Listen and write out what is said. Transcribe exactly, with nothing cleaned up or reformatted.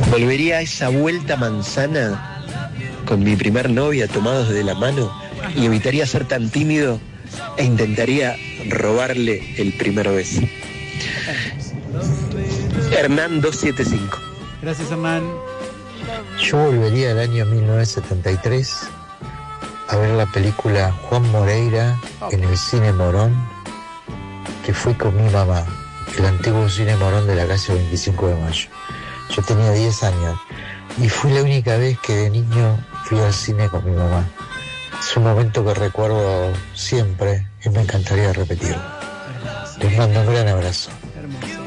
Volvería a esa vuelta manzana con mi primer novia tomados de la mano y evitaría ser tan tímido e intentaría robarle el primer beso. Hernán doscientos setenta y cinco. Gracias, Hernán. Yo volvería al año mil novecientos setenta y tres a ver la película Juan Moreira en el Cine Morón, que fui con mi mamá, el antiguo Cine Morón de la calle veinticinco de mayo. Yo tenía diez años y fue la única vez que de niño fui al cine con mi mamá. Es un momento que recuerdo siempre y me encantaría repetirlo. Les mando un gran abrazo.